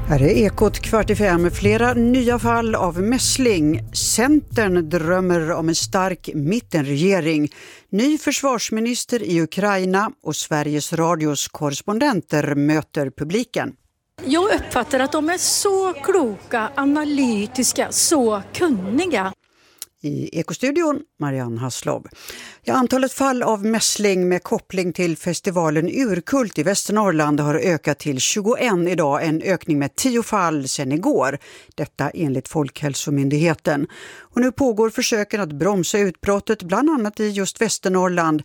Här är Ekot 4:45. Flera nya fall av mässling. Centern drömmer om en stark mittenregering. Ny försvarsminister i Ukraina och Sveriges Radios korrespondenter möter publiken. Jag uppfattar att de är så kloka, analytiska, så kunniga. I Ekostudion, Marianne Hasslov. Antalet fall av mässling med koppling till festivalen Urkult i Västernorrland har ökat till 21 idag, en ökning med 10 fall sedan igår. Detta enligt Folkhälsomyndigheten. Och nu pågår försöken att bromsa utbrottet, bland annat i just Västernorrland.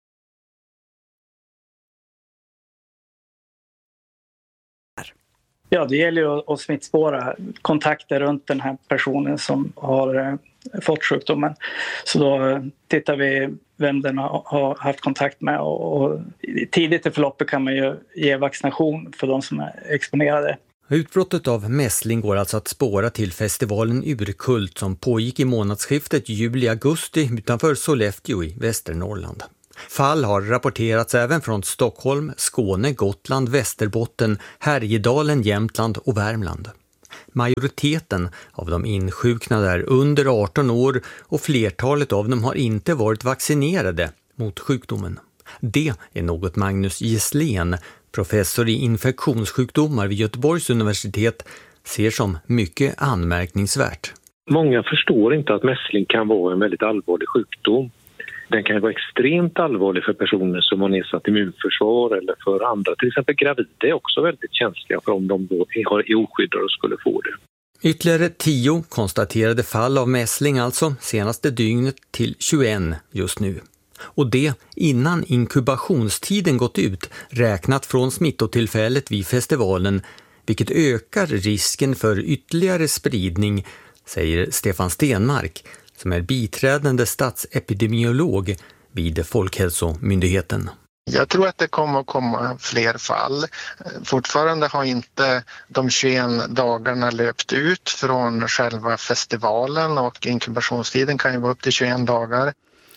Ja, det gäller ju att smittspåra kontakter runt den här personen som har fått sjukdomen. Så då tittar vi vem den har haft kontakt med och tidigt i förloppet kan man ju ge vaccination för de som är exponerade. Utbrottet av mässling går alltså att spåra till festivalen Urkult som pågick i månadsskiftet juli-augusti utanför Sollefteå i Västernorrland. Fall har rapporterats även från Stockholm, Skåne, Gotland, Västerbotten, Härjedalen, Jämtland och Värmland. Majoriteten av de insjuknade är under 18 år och flertalet av dem har inte varit vaccinerade mot sjukdomen. Det är något Magnus Gisslén, professor i infektionssjukdomar vid Göteborgs universitet, ser som mycket anmärkningsvärt. Många förstår inte att mässling kan vara en väldigt allvarlig sjukdom. Den kan vara extremt allvarlig för personer som har nedsatt immunförsvar eller för andra. Till exempel gravida är också väldigt känsliga för om de då är oskyddade och skulle få det. Ytterligare 10 konstaterade fall av mässling alltså senaste dygnet till 21 just nu. Och det innan inkubationstiden gått ut räknat från smittotillfället vid festivalen, vilket ökar risken för ytterligare spridning, säger Stefan Stenmark, som är biträdande statsepidemiolog vid Folkhälsomyndigheten. Jag tror att det kommer att komma fler fall. Fortfarande har inte de 21 dagarna löpt ut från själva festivalen och inkubationstiden kan ju vara upp till 21 dagar.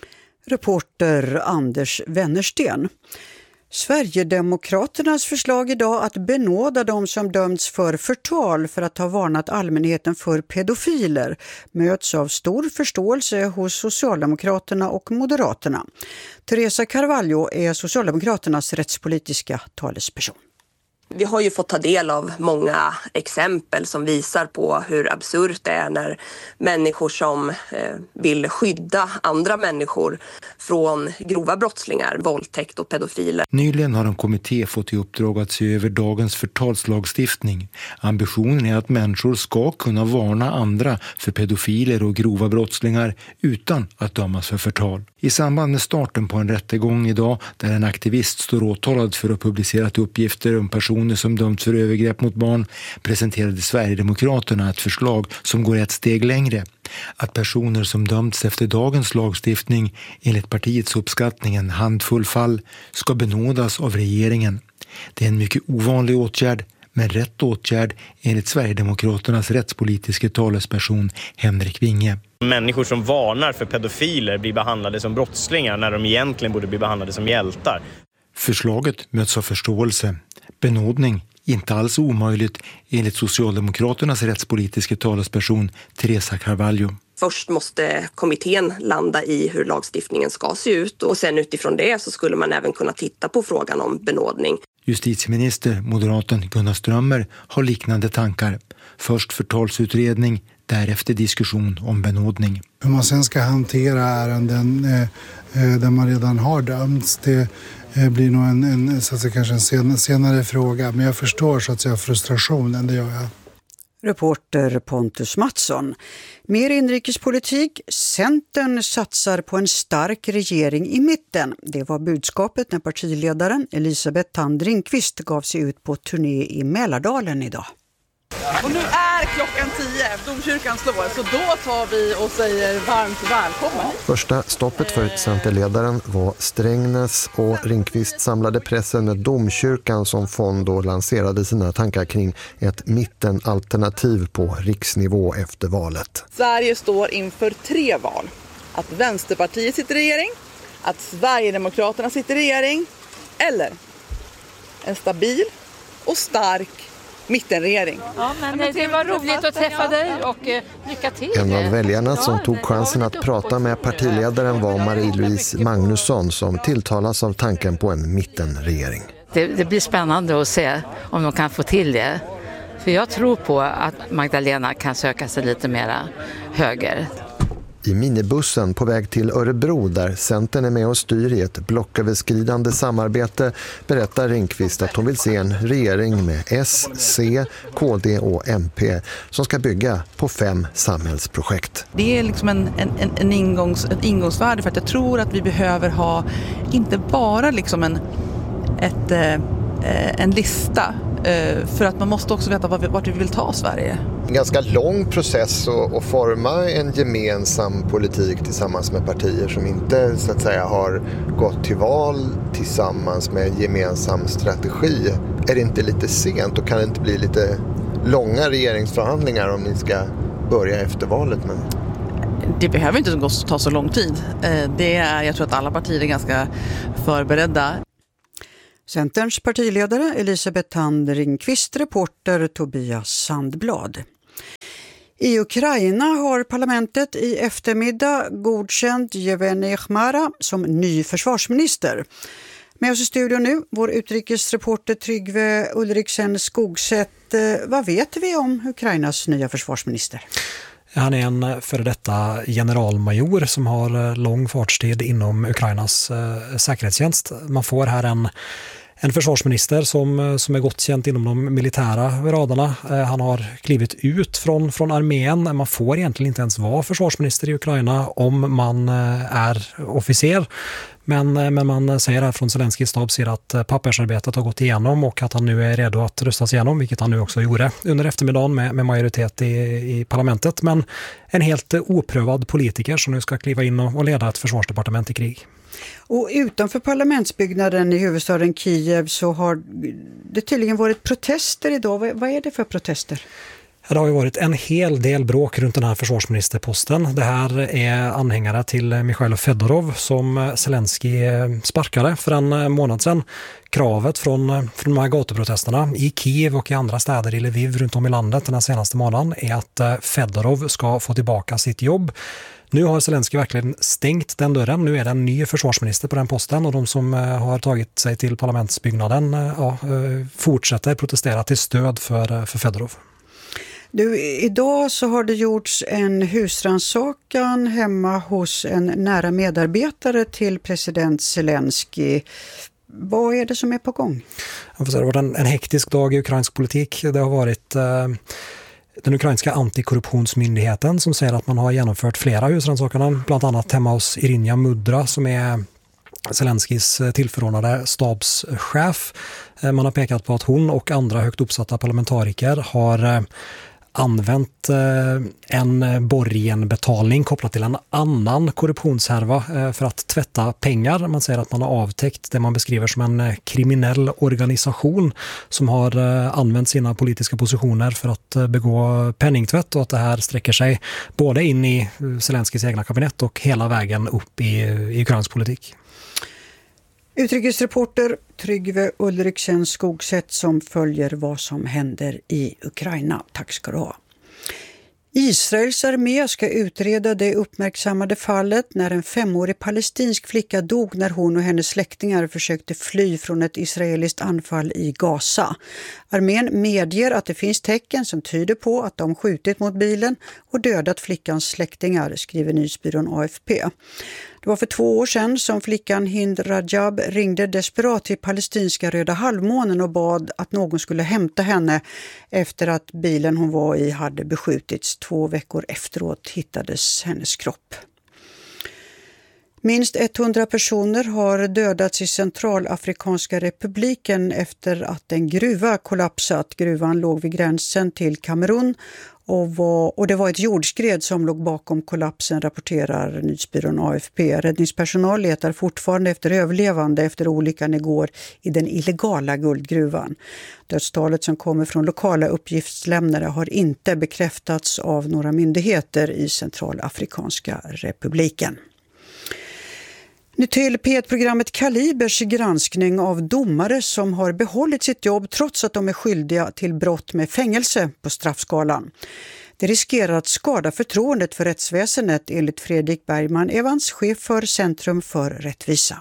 Reporter Anders Wennersten. Sverigedemokraternas förslag idag att benåda de som dömts för förtal för att ha varnat allmänheten för pedofiler möts av stor förståelse hos Socialdemokraterna och Moderaterna. Teresa Carvalho är Socialdemokraternas rättspolitiska talesperson. Vi har ju fått ta del av många exempel som visar på hur absurt det är när människor som vill skydda andra människor från grova brottslingar, våldtäkt och pedofiler. Nyligen har en kommitté fått i uppdrag att se över dagens förtalslagstiftning. Ambitionen är att människor ska kunna varna andra för pedofiler och grova brottslingar utan att dömas för förtal. I samband med starten på en rättegång idag där en aktivist står åtalad för att publicerat uppgifter om personer som dömts för övergrepp mot barn presenterade Sverigedemokraterna ett förslag som går ett steg längre. Att personer som dömts efter dagens lagstiftning enligt partiets uppskattning en handfull fall ska benådas av regeringen. Det är en mycket ovanlig åtgärd, men rätt åtgärd enligt Sverigedemokraternas rättspolitiska talesperson Henrik Winge. Människor som varnar för pedofiler blir behandlade som brottslingar när de egentligen borde bli behandlade som hjältar. Förslaget möts av förståelse. Benådning inte alls omöjligt enligt Socialdemokraternas rättspolitiska talesperson Teresa Carvalho. Först måste kommittén landa i hur lagstiftningen ska se ut och sen utifrån det så skulle man även kunna titta på frågan om benådning. Justitieminister, moderaten Gunnar Strömmer, har liknande tankar. Först förtalsutredning, därefter diskussion om benådning. Hur man sen ska hantera ärenden där man redan har dömts, det blir nog så att säga, kanske en senare fråga. Men jag förstår så att säga frustrationen, det gör jag. Reporter Pontus Mattsson. Mer inrikespolitik. Centern satsar på en stark regering i mitten. Det var budskapet när partiledaren Elisabeth Thand Ringqvist gav sig ut på turné i Mälardalen idag. Och nu är klockan 10, domkyrkan slår, så då tar vi och säger varmt välkommen. Första stoppet för Centerledaren var Strängnäs och Ringqvist samlade pressen med domkyrkan som fond och lanserade sina tankar kring ett mittenalternativ på riksnivå efter valet. Sverige står inför 3 val. Att Vänsterpartiet sitter i regering, att Sverigedemokraterna sitter i regering eller en stabil och stark mittenregering. Ja, men det var roligt att träffa dig och lycka till. En av väljarna som tog chansen att prata med partiledaren var Marie-Louise Magnusson som tilltalas av tanken på en mittenregering. Det blir spännande att se om de kan få till det. För jag tror på att Magdalena kan söka sig lite mera höger. I minibussen på väg till Örebro där Centern är med och styr i ett blocköverskridande samarbete berättar Ringqvist att hon vill se en regering med S, C, KD och MP som ska bygga på 5 samhällsprojekt. Det är liksom ett ingångsvärde för att jag tror att vi behöver ha inte bara liksom en lista för att man måste också veta vart vi vill ta Sverige. En ganska lång process att forma en gemensam politik tillsammans med partier som inte så att säga har gått till val tillsammans med en gemensam strategi. Är det inte lite sent och kan det inte bli lite långa regeringsförhandlingar om ni ska börja efter valet? Men... Det behöver inte ta så lång tid. Jag tror att alla partier är ganska förberedda. Centerns partiledare Elisabeth Thand Ringqvist, reporter Tobias Sandblad. I Ukraina har parlamentet i eftermiddag godkänt Yevgeny Khmara som ny försvarsminister. Med oss i studion nu, vår utrikesreporter Tryggve Ulriksen Skogsätt. Vad vet vi om Ukrainas nya försvarsminister? Han är en före detta generalmajor som har lång fartstid inom Ukrainas säkerhetstjänst. Man får här en försvarsminister som är gott känt inom de militära radarna. Han har klivit ut från armén. Man får egentligen inte ens vara försvarsminister i Ukraina om man är officer. Men man säger här från Zelenskyjs stab att pappersarbetet har gått igenom och att han nu är redo att röstas igenom, vilket han nu också gjorde under eftermiddagen med majoritet i parlamentet. Men en helt oprövad politiker som nu ska kliva in och leda ett försvarsdepartement i krig. Och utanför parlamentsbyggnaden i huvudstaden Kiev så har det tydligen varit protester idag. Vad är det för protester? Det har ju varit en hel del bråk runt den här försvarsministerposten. Det här är anhängare till Mikhail Fedorov som Zelenskyj sparkade för en månad sedan. Kravet från de här gatuprotesterna i Kiev och i andra städer i Lviv runt om i landet den här senaste månaden är att Fedorov ska få tillbaka sitt jobb. Nu har Zelenskyj verkligen stängt den dörren. Nu är det en ny försvarsminister på den posten och de som har tagit sig till parlamentsbyggnaden fortsätter protestera till stöd för Fedorov. Idag så har det gjorts en husrannsakan hemma hos en nära medarbetare till president Zelenskyj. Vad är det som är på gång? Det har varit en hektisk dag i ukrainsk politik. Det har varit den ukrainska antikorruptionsmyndigheten som säger att man har genomfört flera husrannsakanden, bland annat hemma hos Iryna Mudra som är Zelenskyjs tillförordnade stabschef. Man har pekat på att hon och andra högt uppsatta parlamentariker har använt en borgenbetalning kopplat till en annan korruptionshärva för att tvätta pengar. Man säger att man har avtäckt det man beskriver som en kriminell organisation som har använt sina politiska positioner för att begå penningtvätt och att det här sträcker sig både in i Zelenskyjs egna kabinett och hela vägen upp i ukrainsk politik. Utrikesreporter Tryggve Ulriksen Skogsätt som följer vad som händer i Ukraina. Tack ska du ha. Israels armé ska utreda det uppmärksammade fallet när en 5-årig palestinsk flicka dog när hon och hennes släktingar försökte fly från ett israeliskt anfall i Gaza. Armén medger att det finns tecken som tyder på att de skjutit mot bilen och dödat flickans släktingar, skriver nyhetsbyrån AFP. Det var för 2 år sedan som flickan Hind Rajab ringde desperat till palestinska Röda halvmånen och bad att någon skulle hämta henne efter att bilen hon var i hade beskjutits. 2 veckor efteråt hittades hennes kropp. Minst 100 personer har dödats i Centralafrikanska republiken efter att en gruva kollapsat. Gruvan låg vid gränsen till Kamerun och det var ett jordskred som låg bakom kollapsen, rapporterar nyhetsbyrån AFP. Räddningspersonal letar fortfarande efter överlevande efter olyckan igår i den illegala guldgruvan. Dödstalet som kommer från lokala uppgiftslämnare har inte bekräftats av några myndigheter i Centralafrikanska republiken. Nu till P1-programmet Kalibers granskning av domare som har behållit sitt jobb trots att de är skyldiga till brott med fängelse på straffskalan. Det riskerar att skada förtroendet för rättsväsendet enligt Fredrik Bergman Evans, chef för Centrum för rättvisa.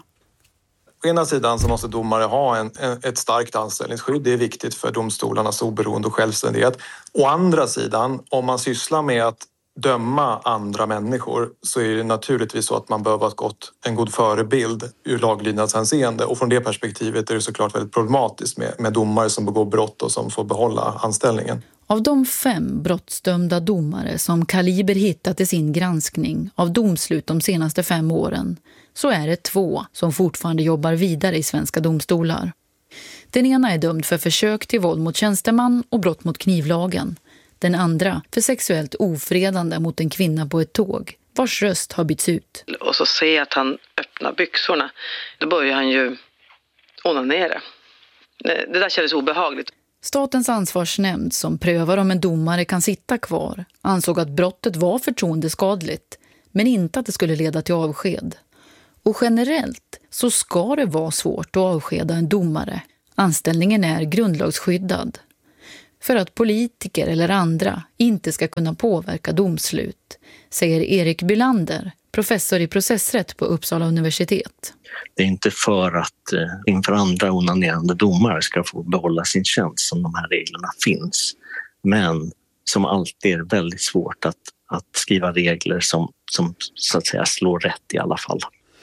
Å ena sidan så måste domare ha ett starkt anställningsskydd. Det är viktigt för domstolarnas oberoende och självständighet. Å andra sidan, om man sysslar med att döma andra människor så är det naturligtvis så att man behöver ha en god förebild ur laglydnadshänseende. Och från det perspektivet är det såklart väldigt problematiskt med domare som begår brott och som får behålla anställningen. Av de 5 brottsdömda domare som Kaliber hittat i sin granskning av domslut de senaste 5 åren så är det 2 som fortfarande jobbar vidare i svenska domstolar. Den ena är dömd för försök till våld mot tjänsteman och brott mot knivlagen. Den andra för sexuellt ofredande mot en kvinna på ett tåg, vars röst har bytts ut. Och så ser jag att han öppnar byxorna. Då börjar han ju onanera. Det där kändes obehagligt. Statens ansvarsnämnd som prövar om en domare kan sitta kvar ansåg att brottet var förtroendeskadligt, men inte att det skulle leda till avsked. Och generellt så ska det vara svårt att avskeda en domare. Anställningen är grundlagsskyddad. För att politiker eller andra inte ska kunna påverka domslut, säger Erik Bylander, professor i processrätt på Uppsala universitet. Det är inte för att inför andra onanerande domare ska få behålla sin tjänst som de här reglerna finns. Men som alltid är det väldigt svårt att skriva regler som så att säga slår rätt i alla fall.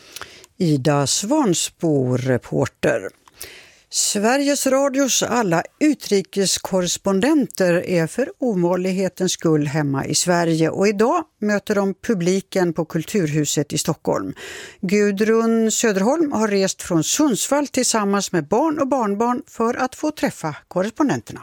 Ida Svansbo, reporter. Sveriges Radios alla utrikeskorrespondenter är för ovanlighetens skull hemma i Sverige och idag möter de publiken på Kulturhuset i Stockholm. Gudrun Söderholm har rest från Sundsvall tillsammans med barn och barnbarn för att få träffa korrespondenterna.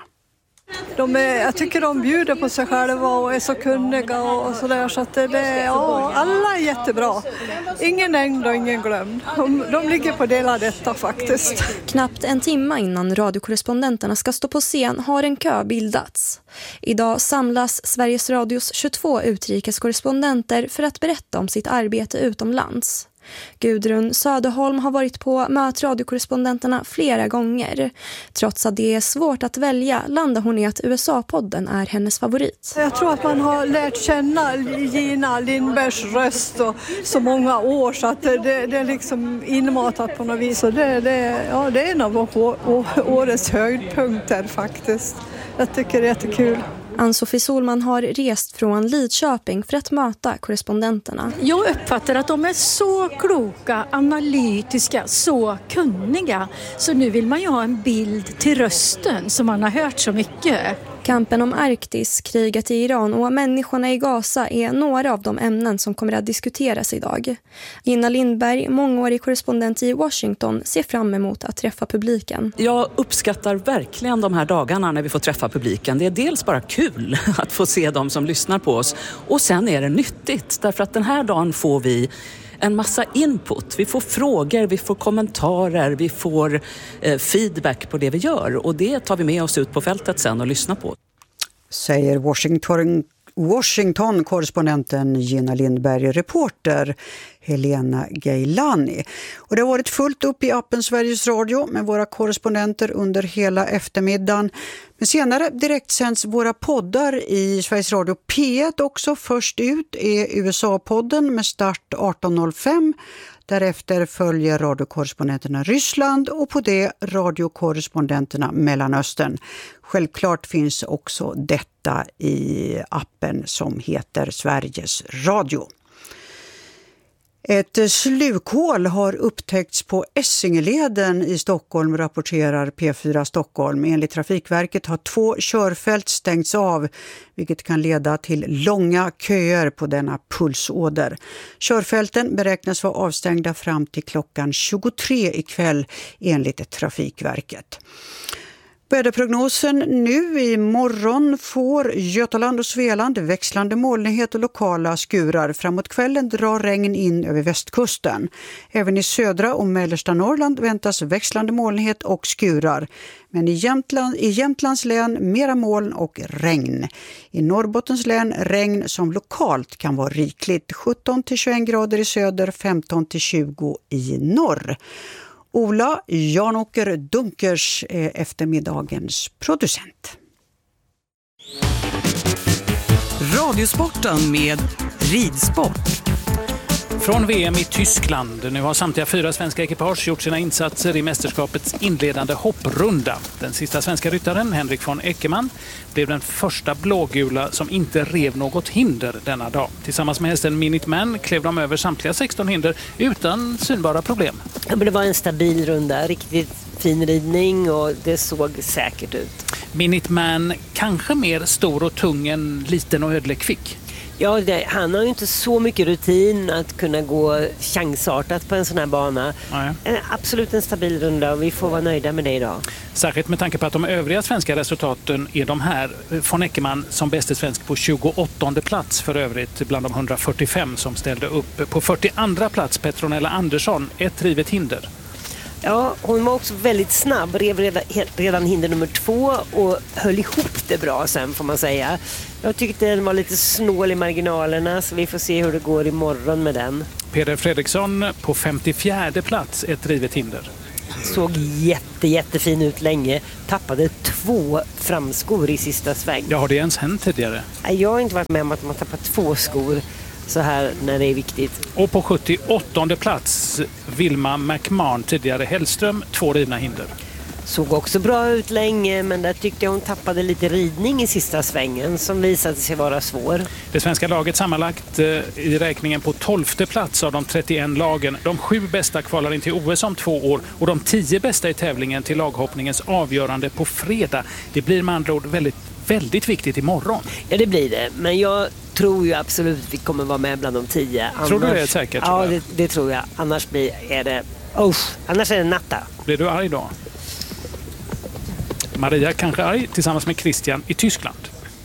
Jag tycker de bjuder på sig själva och är så kunniga och sådär så att alla är jättebra. Ingen nämnd och ingen glömd. De ligger på delar detta faktiskt. Knappt en timme innan radiokorrespondenterna ska stå på scen har en kö bildats. Idag samlas Sveriges Radios 22 utrikeskorrespondenter för att berätta om sitt arbete utomlands. Gudrun Söderholm har varit på mötradiokorrespondenterna flera gånger. Trots att det är svårt att välja landar hon i att USA-podden är hennes favorit. Jag tror att man har lärt känna Gina Lindbergs röst och så många år så att det är liksom inmatat på något vis. Och det är en av årets höjdpunkter faktiskt. Jag tycker det är jättekul. Ann-Sofie Solman har rest från Lidköping för att möta korrespondenterna. Jag uppfattar att de är så kloka, analytiska, så kunniga. Så nu vill man ju ha en bild till rösten som man har hört så mycket. Kampen om Arktis, kriget i Iran och människorna i Gaza är några av de ämnen som kommer att diskuteras idag. Gina Lindberg, mångårig korrespondent i Washington, ser fram emot att träffa publiken. Jag uppskattar verkligen de här dagarna när vi får träffa publiken. Det är dels bara kul att få se dem som lyssnar på oss och sen är det nyttigt därför att den här dagen får vi en massa input. Vi får frågor, vi får kommentarer, vi får feedback på det vi gör och det tar vi med oss ut på fältet sen och lyssnar på. Säger Washington-korrespondenten Gina Lindberg, reporter Helena Gailani. Och det har varit fullt upp i appen Sveriges Radio med våra korrespondenter under hela eftermiddagen. Men senare direkt sänds våra poddar i Sveriges Radio P1 också. Först ut är USA-podden med start 18.05. Därefter följer radiokorrespondenterna Ryssland och på det radiokorrespondenterna Mellanöstern. Självklart finns också detta i appen som heter Sveriges Radio. Ett slukhål har upptäckts på Essingeleden i Stockholm, rapporterar P4 Stockholm. Enligt Trafikverket har 2 körfält stängts av, vilket kan leda till långa köer på denna pulsåder. Körfälten beräknas vara avstängda fram till klockan 23 ikväll enligt Trafikverket. Väderprognosen nu: i morgon får Götaland och Svealand växlande molnighet och lokala skurar. Framåt kvällen drar regn in över västkusten. Även i södra och mellersta Norrland väntas växlande molnighet och skurar. Men i Jämtlands län mera moln och regn. I Norrbottens län regn som lokalt kan vara rikligt. 17-21 grader i söder, 15-20 i norr. Ola Janåker Dunkers är eftermiddagens producent. Radiosporten med ridsport. Från VM i Tyskland. Nu har samtliga 4 svenska ekipage gjort sina insatser i mästerskapets inledande hopprunda. Den sista svenska ryttaren, Henrik von Eckermann, blev den första blågula som inte rev något hinder denna dag. Tillsammans med hästen Minute Man klev de över samtliga 16 hinder utan synbara problem. Ja, men det var en stabil runda, riktigt fin ridning och det såg säkert ut. Minute Man kanske mer stor och tung än liten och ödlekvick. Ja, han har ju inte så mycket rutin att kunna gå chansartat på en sån här bana. Absolut en stabil runda och vi får vara nöjda med det idag. Särskilt med tanke på att de övriga svenska resultaten är de här. Von Eckermann som bäste svensk på 28:e plats för övrigt bland de 145 som ställde upp. På 42:a plats Petronella Andersson, ett rivet hinder. Ja, hon var också väldigt snabb, rev redan hinder nummer 2 och höll ihop det bra sen får man säga. Jag tyckte den var lite snål i marginalerna så vi får se hur det går imorgon med den. Peder Fredriksson på 54:e plats, ett rivet hinder. Såg jättefin ut länge. Tappade 2 framskor i sista sväng. Ja, har det ens hänt tidigare? Jag har inte varit med om att man tappar 2 skor så här när det är viktigt. Och på 78:e plats Vilma McMahon, tidigare Hellström, 2 rivna hinder. Såg också bra ut länge men där tyckte jag hon tappade lite ridning i sista svängen som visade sig vara svår. Det svenska laget sammanlagt i räkningen på 12:e plats av de 31 lagen. De 7 bästa kvalar in till OS om 2 år och de 10 bästa i tävlingen till laghoppningens avgörande på fredag. Det blir med andra ord väldigt viktigt imorgon. Ja, det blir det. Men jag tror ju absolut att vi kommer vara med bland de 10. Tror du det är säkert? Ja, det tror jag. Annars är det natta. Blir du arg då? Maria kanske arg tillsammans med Christian i Tyskland.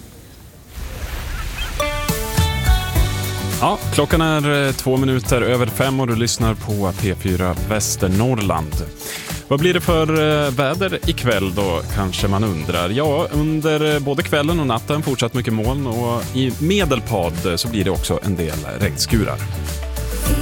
Ja, klockan är 2 minuter över 5 och du lyssnar på P4 Västernorrland. Vad blir det för väder ikväll då, kanske man undrar. Ja, under både kvällen och natten fortsatt mycket moln och i Medelpad så blir det också en del regnskurar.